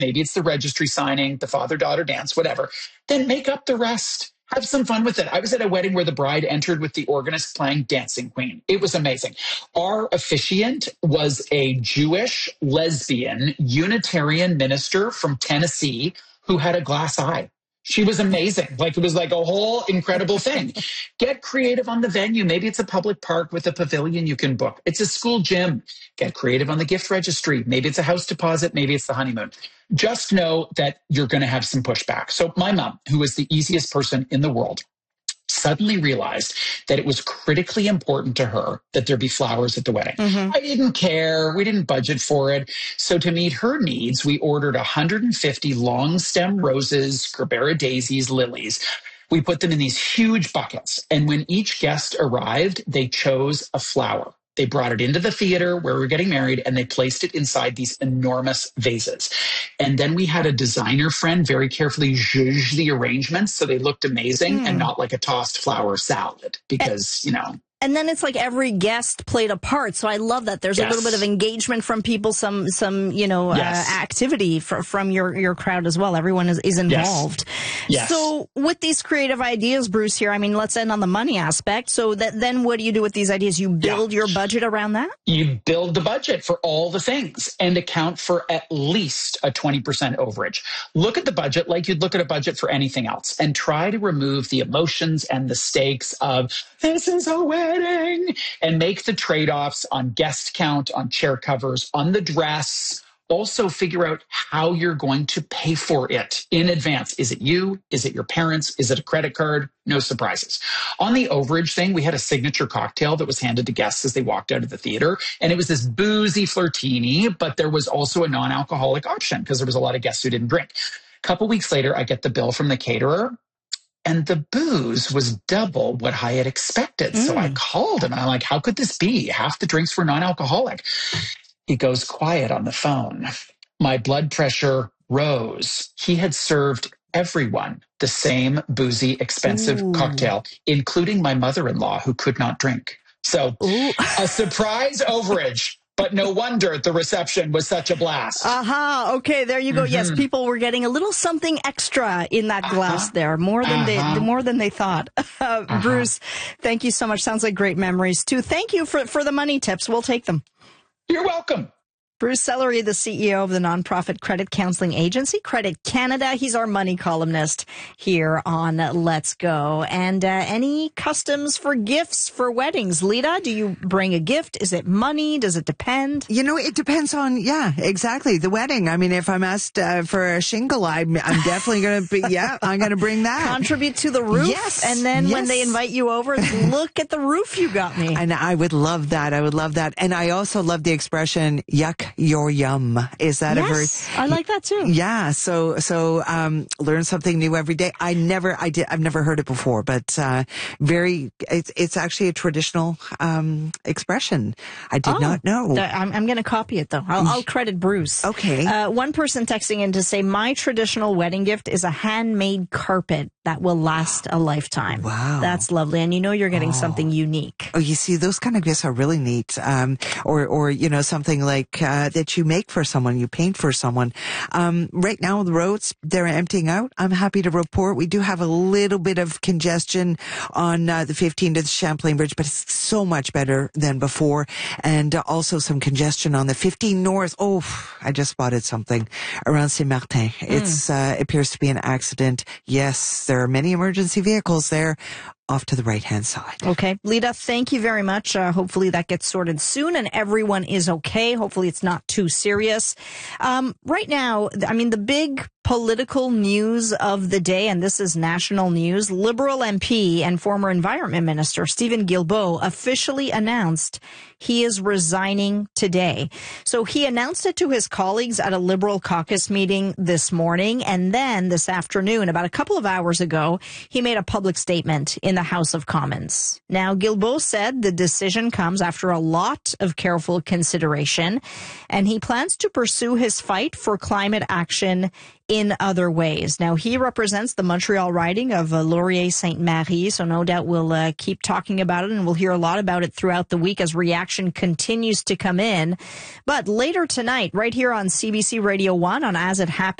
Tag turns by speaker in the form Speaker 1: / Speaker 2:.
Speaker 1: maybe it's the registry signing, the father-daughter dance, whatever. Then make up the rest. Have some fun with it. I was at a wedding where the bride entered with the organist playing Dancing Queen. It was amazing. Our officiant was a Jewish, lesbian, Unitarian minister from Tennessee who had a glass eye. She was amazing. Like, it was like a whole incredible thing. Get creative on the venue. Maybe it's a public park with a pavilion you can book. It's a school gym. Get creative on the gift registry. Maybe it's a house deposit. Maybe it's the honeymoon. Just know that you're going to have some pushback. So my mom, who was the easiest person in the world, suddenly realized that it was critically important to her that there be flowers at the wedding. I didn't care. We didn't budget for it. So to meet her needs, we ordered 150 long stem roses, gerbera daisies, lilies. We put them in these huge buckets. And when each guest arrived, they chose a flower. They brought it into the theater where we were getting married, and they placed it inside these enormous vases. And then we had a designer friend very carefully zhuzh the arrangements so they looked amazing and not like a tossed flower salad because, you know.
Speaker 2: And then it's like every guest played a part. So I love that. There's a little bit of engagement from people, some activity from your crowd as well. Everyone is involved.
Speaker 1: Yes.
Speaker 2: So with these creative ideas, Bruce, here, I mean, let's end on the money aspect. So then what do you do with these ideas? You build your budget around that?
Speaker 1: You build the budget for all the things and account for at least a 20% overage. Look at the budget like you'd look at a budget for anything else and try to remove the emotions and the stakes of this is a wedding and make the trade-offs on guest count, on chair covers, on the dress. Also figure out how you're going to pay for it in advance. Is it you? Is it your parents? Is it a credit card? No surprises. On the overage thing, we had a signature cocktail that was handed to guests as they walked out of the theater. And it was this boozy flirtini, but there was also a non-alcoholic option because there was a lot of guests who didn't drink. A couple weeks later, I get the bill from the caterer. And the booze was double what I had expected. So I called him and I'm like, how could this be? Half the drinks were non-alcoholic. He goes quiet on the phone. My blood pressure rose. He had served everyone the same boozy, expensive cocktail, including my mother-in-law who could not drink. So a surprise overage. But no wonder the reception was such a blast.
Speaker 2: Okay, there you go. Yes, people were getting a little something extra in that glass there, more than they thought. Bruce, thank you so much. Sounds like great memories too. Thank you for the money tips. We'll take them.
Speaker 1: You're welcome.
Speaker 2: Bruce Sellery, the CEO of the nonprofit credit counseling agency, Credit Canada. He's our money columnist here on Let's Go. And any customs for gifts for weddings? Lita, do you bring a gift? Is it money? Does it depend?
Speaker 3: You know, it depends on, exactly, the wedding. I mean, if I'm asked for a shingle, I'm definitely going to be, I'm going to bring that.
Speaker 2: Contribute to the roof.
Speaker 3: Yes.
Speaker 2: And then when they invite you over, look at the roof you got me.
Speaker 3: And I would love that. And I also love the expression, yuck your yum. Is that a very...
Speaker 2: I like that too.
Speaker 3: Yeah. So learn something new every day. I've never heard it before, but it's actually a traditional expression. I did not know.
Speaker 2: I'm going to copy it though. I'll credit Bruce.
Speaker 3: Okay.
Speaker 2: One person texting in to say, my traditional wedding gift is a handmade carpet that will last a lifetime.
Speaker 3: Wow.
Speaker 2: That's lovely. And you know you're getting something unique.
Speaker 3: Oh, you see, those kind of gifts are really neat. Or you know, something like that you make for someone, you paint for someone. Right now, the roads, they're emptying out. I'm happy to report we do have a little bit of congestion on the 15 to the Champlain Bridge, but it's so much better than before. And also some congestion on the 15 North. Oh, I just spotted something around Saint-Martin. It appears to be an accident. Yes, there are many emergency vehicles there. Off to the right-hand side.
Speaker 2: Okay. Lita, thank you very much. Hopefully that gets sorted soon and everyone is okay. Hopefully it's not too serious. Right now, I mean, the big political news of the day, and this is national news, Liberal MP and former Environment Minister Stephen Guilbeault officially announced he is resigning today. So he announced it to his colleagues at a Liberal caucus meeting this morning, and then this afternoon, about a couple of hours ago, he made a public statement in the House of Commons. Now, Guilbeault said the decision comes after a lot of careful consideration, and he plans to pursue his fight for climate action in other ways. Now, he represents the Montreal riding of Laurier-Sainte-Marie, so no doubt we'll keep talking about it, and we'll hear a lot about it throughout the week as reaction continues to come in. But later tonight, right here on CBC Radio 1 on As It Happens,